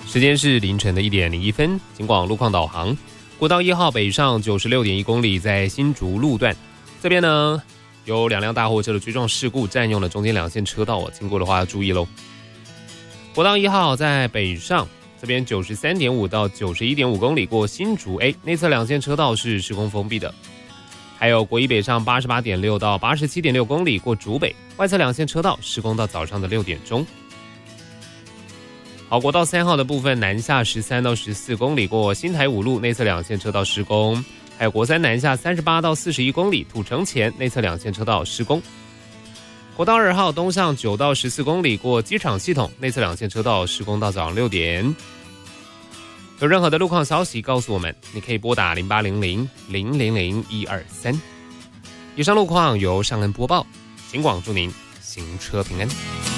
时间是凌晨的1点01分，警广路况导航。国道1号北上96.1公里，在新竹路段这边呢，有2辆大货车的追撞事故，占用了中间2线车道经过的话要注意喽。国道1号在北上这边93.5到91.5公里，过新竹 A 内侧2线车道是施工封闭的。还有国一北上88.6到87.6公里，过竹北外侧2线车道施工到早上的6点钟。好，国道3号的部分南下13到14公里，过新台5路内侧2线车道施工。还有国3南下38到41公里，土城前内侧2线车道施工。国道2号东上9到14公里，过机场系统内侧2线车道施工到早上6点。有任何的路况消息告诉我们，你可以拨打0800-000-123。以上路况由尚恩播报，警广祝您行车平安。